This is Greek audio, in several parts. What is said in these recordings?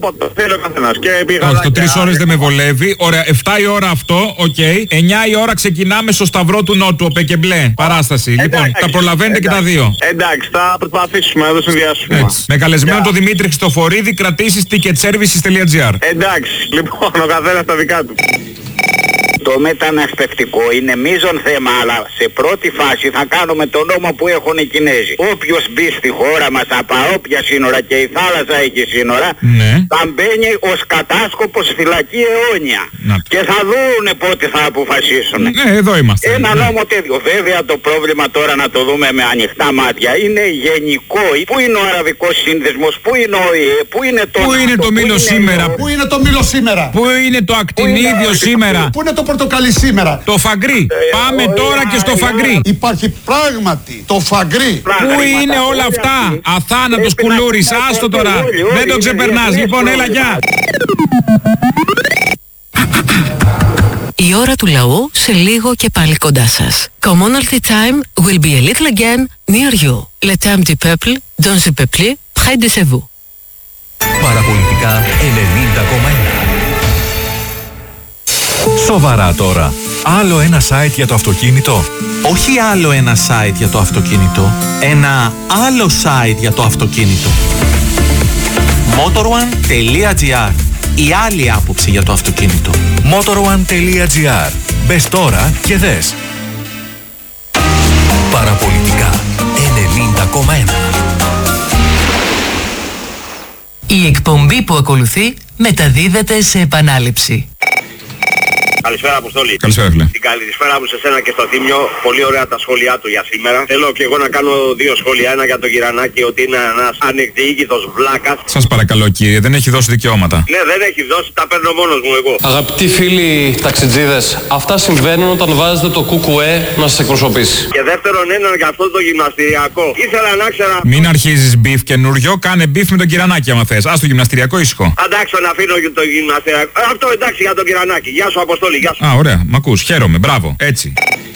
όποτε θέλει ο καθένας. Όχι, το 3 ώρες δεν με βολεύει. Ωραία, 7 η ώρα αυτό, οκ. 9 η ώρα ξεκινάμε στο Σταυρό του Νότου, Πεκεμπλέ. Παράσταση. Λοιπόν, τα προλαβαίνετε και τα δύο. Εντάξει, θα προσπαθήσουμε να το συνδυάσουμε. Με καλεσμένο τον Δημήτρη Χριστοφορίδη, κρατήσεις ticketservices.gr. Εντάξει, λοιπόν, ο καθένας τα δικά του. Το μεταναστευτικό είναι μείζον θέμα, αλλά σε πρώτη φάση θα κάνουμε το νόμο που έχουν οι Κινέζοι. Όποιος μπει στη χώρα μας από όποια σύνορα, και η θάλασσα έχει σύνορα, θα μπαίνει ως κατάσκοπος φυλακή αιώνια. Και θα δούνε πότε θα αποφασίσουν. Ναι, εδώ είμαστε. Ένα νόμο τέτοιο. Βέβαια το πρόβλημα τώρα να το δούμε με ανοιχτά μάτια είναι γενικό. Πού είναι ο Αραβικός Σύνδεσμος, πού είναι ο ΙΕ, πού είναι το Πού είναι το μήλο σήμερα, πού είναι το μήλο σήμερα, πού είναι το ακτινίδιο σήμερα, πού είναι το πορτοκαλί σήμερα. Το φαγκρί. Πάμε τώρα και στο φαγκρί. Υπάρχει πράγματι το φαγκρί. Πού είναι όλα αυτά. Αθάνατος κουλούρης. Άστο τώρα. Δεν το ξεπερνάς. Λοιπόν, έλα, γεια. Η ώρα του λαού σε λίγο και πάλι κοντά σας. Commonalty time will be a little again near you. Le temps du peuple, dans le peuple, près de vous. Παραπολιτικά 90,1. Σοβαρά τώρα. Άλλο ένα site για το αυτοκίνητο. Όχι άλλο ένα site για το αυτοκίνητο. Ένα άλλο site για το αυτοκίνητο. Motorone.gr. Η άλλη άποψη για το αυτοκίνητο. Motorone.gr. Μπες τώρα και δες. Παραπολιτικά 90,1. Η εκπομπή που ακολουθεί μεταδίδεται σε επανάληψη. Καλησπέρα, Αποστόλη. Καλησπέρα, φίλε. Την καλησπέρα μου σε σένα και στο Θήμιο. Πολύ ωραία τα σχόλιά του για σήμερα. Θέλω και εγώ να κάνω 2 σχόλια. Ένα για τον Κυρανάκη, ότι είναι ένας ανεκδιήγητος βλάκας. Σας παρακαλώ, κύριε, δεν έχει δώσει δικαιώματα. Ναι, δεν έχει δώσει, τα παίρνω μόνος μου εγώ. Αγαπητοί φίλοι ταξιτζίδες, αυτά συμβαίνουν όταν βάζετε το κουκουέ να σας εκπροσωπήσει. Και δεύτερον, έναν για αυτό το γυμναστηριακό. Ήθελα να ξέρω. Μην αρχίζεις μπιφ καινούριο, κάνε μπιφ με τον Κυρανάκη άμα θες. Ας το γυμναστηριακό ήσυχο. Εντάξει, να αφήνω το γυμναστηριακό. Αυτό εντάξει για τον Κυρανάκη. Γεια σου, Αποστόλη. Α, ωραία, μ' ακούς, χαίρομαι, μπράβο, έτσι.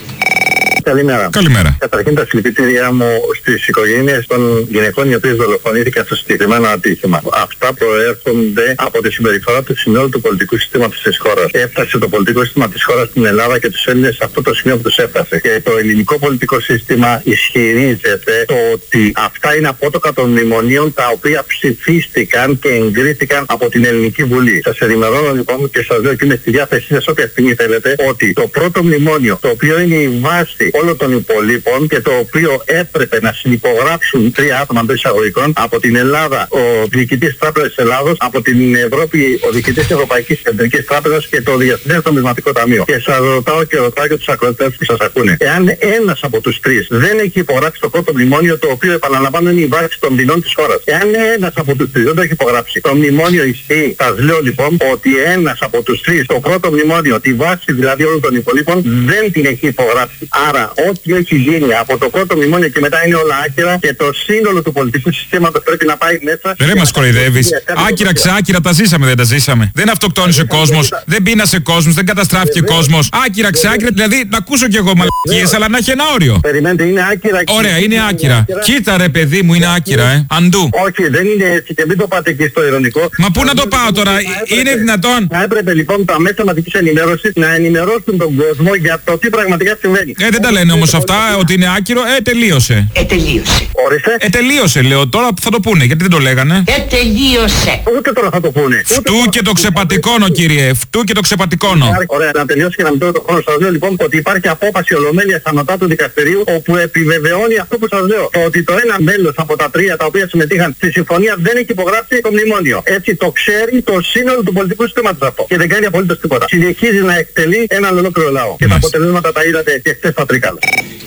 Καλημέρα. Καλημέρα. Καταρχήν τα συλληπιτήριά μου στις οικογένειες των γυναικών οι οποίες δολοφονήθηκαν στο συγκεκριμένο ατύχημα. Αυτά προέρχονται από τη συμπεριφορά του συνόλου του πολιτικού συστήματος της χώρας. Έφτασε το πολιτικό σύστημα της χώρας στην Ελλάδα και τους Έλληνες σε αυτό το σημείο που τους έφτασε. Και το ελληνικό πολιτικό σύστημα ισχυρίζεται ότι αυτά είναι απότοκα των μνημονίων τα οποία ψηφίστηκαν και εγκρίθηκαν από την Ελληνική Βουλή. Σας ενημερώνω λοιπόν και σας λέω και είμαι στη διάθεσή σας όποια στιγμή θέλετε ότι το πρώτο μνημόνιο, το οποίο είναι η βάση όλων των υπολείπων και το οποίο έπρεπε να συνυπογράψουν 3 άτομα των εισαγωγικών, από την Ελλάδα ο διοικητής Τράπεζας της Ελλάδος, από την Ευρώπη ο διοικητής της Ευρωπαϊκής Κεντρικής Τράπεζας και το Διεθνές Νομισματικό Ταμείο. Και σας ρωτάω και τους ακροατές που σας ακούνε. Εάν ένας από τους 3 δεν έχει υπογράψει το πρώτο μνημόνιο, το οποίο επαναλαμβάνω είναι η βάση των ποινών της χώρας. Εάν ένας από τους 3 δεν το έχει υπογράψει, το μνημόνιο ισχύει. Σας λέω λοιπόν ότι ένας από τους 3, το πρώτο μνημόνιο, τη βάση δηλαδή όλων των υπολείπων, δεν την έχει υπογράψει. Άρα ό,τι έχει γίνει από το πρώτο μνημόνιο και μετά είναι όλα άκυρα και το σύνολο του πολιτικού συστήματος πρέπει να πάει μέσα. Δεν μας κοροϊδεύεις. Άκυρα ξάκυρα τα ζήσαμε, δεν τα ζήσαμε. Δεν αυτοκτόνησε κόσμος, δεν πείνασε κόσμος, δεν καταστράφηκε κόσμος. Άκυρα ξάκυρα, δηλαδή να ακούσω κι εγώ μαλακίες, αλλά να έχει ένα όριο. Περιμένετε, είναι άκυρα. Ωραία, είναι άκυρα. Κοίτα ρε παιδί μου, είναι άκυρα, Αντού. Όχι, δεν είναι έτσι και μην το πάτε εκεί στο ειρωνικό. Μα πού να το πάω τώρα, είναι δυνατόν? Θα έπρεπε λοιπόν τα μέσα μαζικής ενημέρωσης να ενημερώσουν τον κόσμο για το τι πραγματικά συμβαίνει. Δεν τα λένε όμως αυτά, ότι είναι άκυρο, τελείωσε. Τελείωσε. Ορίστε. Τελείωσε λέω, τώρα θα το πούνε, γιατί δεν το λέγανε. Τελείωσε. Ούτε τώρα θα το πούνε. Φτού και το ξεπατικώνω κύριε, φτού και το ξεπατικώνω. Ωραία, να τελειώσει και να μην το χρόνο. Σας λέω λοιπόν ότι υπάρχει απόφαση ολομέλειας ανωτά του δικαστηρίου όπου επιβεβαιώνει αυτό που σας λέω. Το ότι το ένα μέλος από τα 3 τα οποία συμμετείχαν στη συμφωνία δεν έχει υπογράψει το μνημόνιο. Έτσι το ξέρει το σύνολο του πολιτικού συστήματος αυτό. Και δεν κάνει απολύτως τίποτα. Συνεχίζει να εκτελεί έναν ολόκληρο λαό. Και τα αποτελέσματα τα είδατε και χθες στα Τρίκαλα.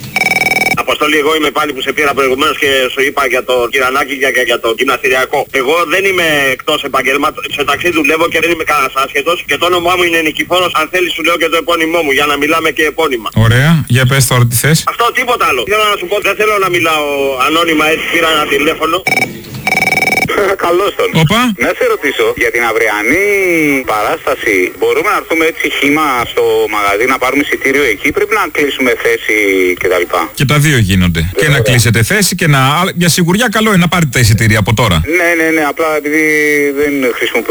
Αποστολή, εγώ είμαι πάλι που σε πήρα προηγουμένως και σου είπα για το Κυρανάκη και για το γυμναστηριακό. Εγώ δεν είμαι εκτός επαγγέλματος, σε ταξί δουλεύω και δεν είμαι κανένας άσχετος και το όνομά μου είναι Νικηφόρος. Αν θέλεις σου λέω και το επώνυμό μου για να μιλάμε και επώνυμα. Ωραία, για πες τώρα τι θες. Αυτό τίποτα άλλο. Θέλω να σου πω, δεν θέλω να μιλάω ανώνυμα, έτσι πήρα ένα τηλέφωνο. Καλώς τον. Οπα. Να σε ρωτήσω, για την αυριανή παράσταση μπορούμε να έρθουμε έτσι χύμα στο μαγαζί να πάρουμε εισιτήριο εκεί, πρέπει να κλείσουμε θέση κτλ. Και τα δύο γίνονται. Και να κλείσετε θέση και να... Για σιγουριά καλό είναι να πάρετε τα εισιτήρια από τώρα. Ναι, απλά επειδή δεν χρησιμοποιούμε